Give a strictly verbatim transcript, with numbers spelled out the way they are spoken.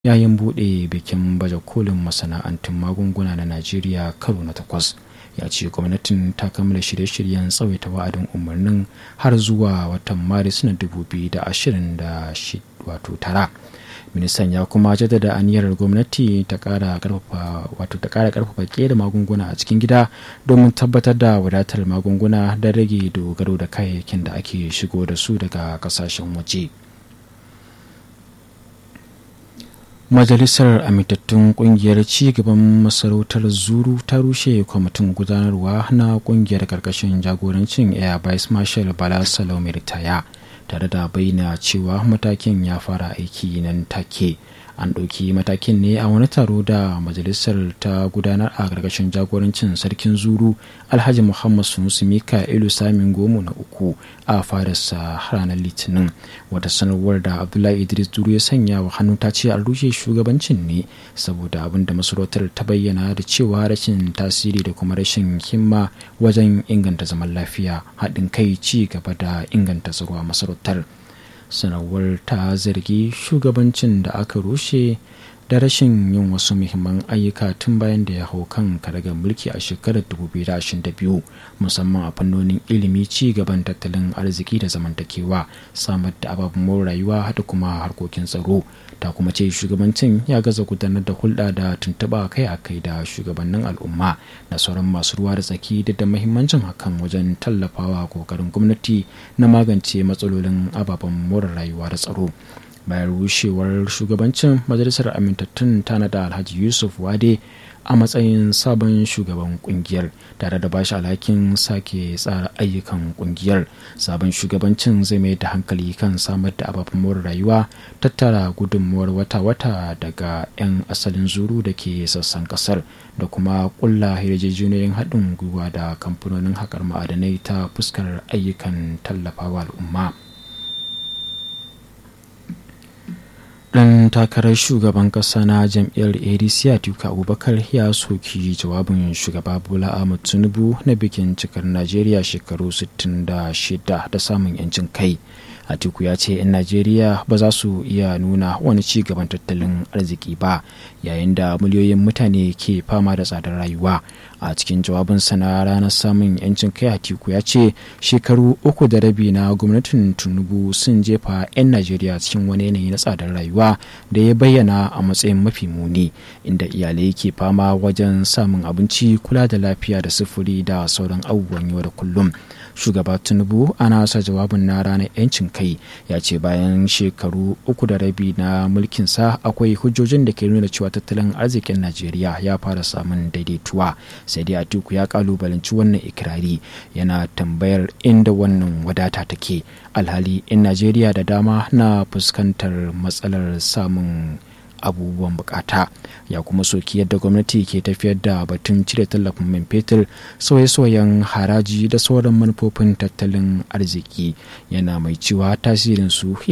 yayin buɗe bikin baje kolin masana'antun magunguna na Najeriya karo na takwas. Ya ce gwamnatin ta kammala shirye-shiryen tsawaita wa'adin umarnin har zuwa watan Maris na dubu biyu da ashirin da tara. Ministan ya kuma jaddada aniyar gwamnati ta ƙara ƙarfafa wato ta ƙara ƙarfafa ƙera magunguna a cikin gida domin tabbatar da wadatar magunguna da rage dogaro da kayayyakin da ake shigo da su daga ƙasashen waje. Majalisar Amintattun Ƙungiyar Cigaban Masarautar Zuru ta rushe kwamitin gudanarwa na ƙungiyar ƙarƙashin jagorancin Air Vice Marshal Bala Salome Ritaya, tare da bayyana cewa matakin ya fara aiki nan take. An ɗauki matakin ne a wani taro da majalisar ta gudanar a ƙarƙashin jagorancin sarkin Zuru Alhaji Muhammad Sunusi Mika'ilu Samin Gomo na uku a fadarsa ranar Litinin. Wata sanarwar da Abdullahi Idris Zuru ya sanya wa hannu ta ce an rushe shugabancin ne saboda abin da masarautar ta bayyana da cewa rashin tasiri da kuma rashin himma wajen inganta zaman lafiya, haɗin kai, ci gaba da inganta tsaro a masarautar. Sanarwar ta zargi shugabancin da aka rushe da rashin yin wasu muhimman ayyuka tun bayan da ya hau kan karagar mulki a shekarar dubu biyu da ashirin da biyu, musamman a fannonin ilimi, ci gaban tattalin arziki da zamantakewa, samar da ababen more rayuwa da kuma harkokin tsaro. Ta kuma ce shugabancin ya gaza gudanar da hulɗa da tuntuɓa kai-a-kai da shugabannin al'umma da sauran masu ruwa da tsaki, da da muhimmancin hakan wajen tallafawa kokarin gwamnati na magance matsalolin ababen more rayuwa da tsaro. Bayan rushewar shugabancin, majalisar amintattun ta nada Alhaji Yusuf Wade a matsayin sabon shugaban kungiyar, tare da bashi alhakin sake tsara ayyukan kungiyar. Sabon shugabancin zai mai da hankali kan samar da ababen more rayuwa, tattara gudunmuwar wata-wata daga 'yan asalin Zuru da ke sassan kasar, da kuma kulla yarjejeniyoyin haɗin gwiwa da kamfanonin haƙar ma'adanai ta fuskar ayyukan tallafawa al'umma. Dan takarar shugaban kasa na jam'iyyar A D C Atiku Abubakar ya soki jawabin shugaba Bola Ahmed Tinubu na bikin cikar Najeriya shekaru sittin da shida da samun yancin kai. Atiku ya ce 'yan Najeriya ba za su iya nuna wani ci gaban tattalin arziki ba yayin da miliyoyin mutane ke fama da tsadar rayuwa. A cikin jawabinsa na ranar samun yancin kai, Atiku ya ce shekaru uku da rabi na gwamnatin Tinubu sun jefa 'yan Najeriya cikin wani yanayi na tsadar rayuwa da ya bayyana a matsayin mafi muni, inda iyalai ke fama wajen samun abinci, kula da lafiya da sufuri da sauran abubuwan yau da kullum. Shugaba Tinubu a nasa jawabin na ranar 'yancin kai ya ce bayan shekaru uku da rabi na mulkinsa akwai hujjojin da ke nuna cewa tattalin arzikin Najeriya ya fara samun daidaituwa. Sai dai Atiku ya kalubalanci wannan ikirari, yana tambayar inda wannan wadata take, alhali 'yan Najeriya da dama na fuskantar matsalar samun abubuwan bukata. Ya kuma soki yadda gwamnati ke tafiyar da batun cire tallafin man fetur, sauye-sauyen haraji da sauran manufofin tattalin arziki, yana mai cewa tasirin su